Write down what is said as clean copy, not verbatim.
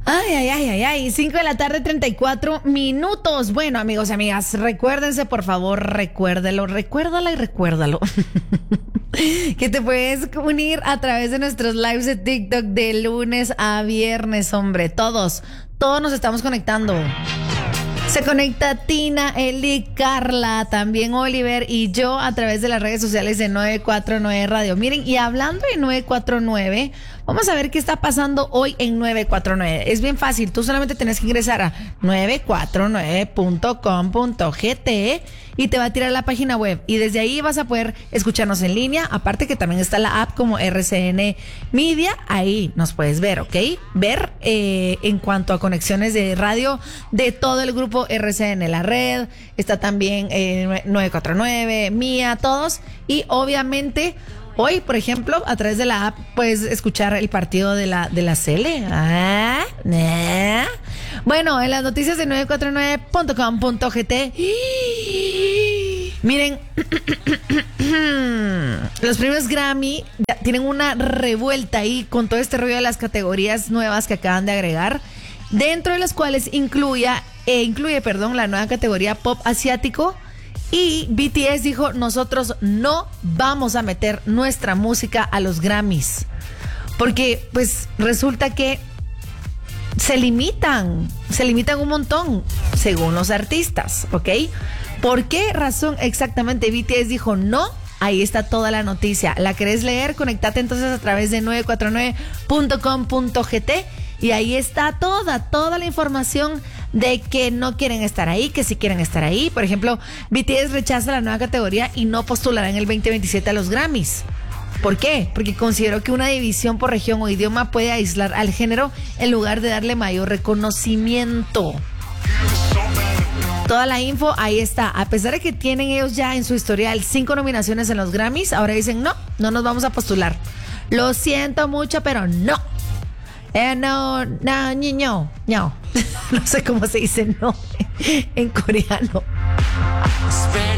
Ay, 5 de la tarde, 34 minutos. Bueno, amigos y amigas, recuérdense, por favor, recuérdala y recuérdalo. Que te puedes unir a través de nuestros lives de TikTok de lunes a viernes, hombre. Todos nos estamos conectando. Se conecta Tina, Eli, Carla, también Oliver y yo a través de las redes sociales de 949 Radio. Miren, y hablando de 949, vamos a ver qué está pasando hoy en 949. Es bien fácil, tú solamente tienes que ingresar a 949.com.gt y te va a tirar la página web. Y desde ahí vas a poder escucharnos en línea. Aparte que también está la app como RCN Media. Ahí nos puedes ver, ¿ok? Ver en cuanto a conexiones de radio de todo el grupo RCN, la red. Está también 949, Mía, todos. Y obviamente hoy, por ejemplo, a través de la app puedes escuchar el partido de la Sele. Bueno, en las noticias de 949.com.gt. Miren, los premios Grammy tienen una revuelta ahí con todo este rollo de las categorías nuevas que acaban de agregar, dentro de las cuales incluye, la nueva categoría pop asiático. Y BTS dijo, nosotros no vamos a meter nuestra música a los Grammys. Porque pues resulta que se limitan un montón, según los artistas, ¿ok? ¿Por qué razón exactamente BTS dijo no? Ahí está toda la noticia. ¿La querés leer? Conéctate entonces a través de 949.com.gt y ahí está toda la información de que no quieren estar ahí, que sí quieren estar ahí. Por ejemplo, BTS rechaza la nueva categoría y no postulará en el 2027 a los Grammys. ¿Por qué? Porque consideró que una división por región o idioma puede aislar al género en lugar de darle mayor reconocimiento. Toda la info ahí está. A pesar de que tienen ellos ya en su historial 5 nominaciones en los Grammys, ahora dicen no nos vamos a postular. Lo siento mucho, pero no. No. No sé cómo se dice no en coreano.